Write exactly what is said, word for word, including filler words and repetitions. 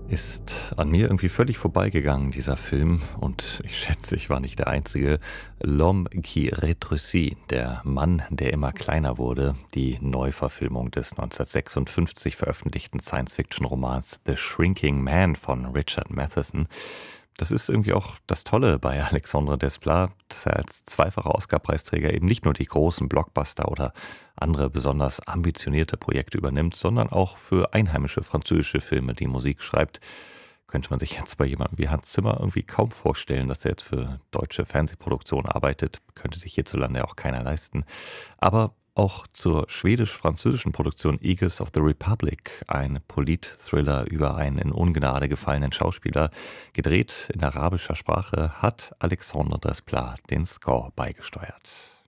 Ist an mir irgendwie völlig vorbeigegangen, dieser Film. Und ich schätze, ich war nicht der Einzige. L'Homme qui rétrécit, der Mann, der immer kleiner wurde, die Neuverfilmung des neunzehnhundertsechsundfünfzig veröffentlichten Science-Fiction-Romans The Shrinking Man von Richard Matheson. Das ist irgendwie auch das Tolle bei Alexandre Desplat, dass er als zweifacher Oscar-Preisträger eben nicht nur die großen Blockbuster oder andere besonders ambitionierte Projekte übernimmt, sondern auch für einheimische französische Filme die Musik schreibt. Könnte man sich jetzt bei jemandem wie Hans Zimmer irgendwie kaum vorstellen, dass er jetzt für deutsche Fernsehproduktionen arbeitet. Könnte sich hierzulande auch keiner leisten. Aber auch zur schwedisch-französischen Produktion Eagles of the Republic, ein Polit-Thriller über einen in Ungnade gefallenen Schauspieler, gedreht in arabischer Sprache, hat Alexandre Desplat den Score beigesteuert.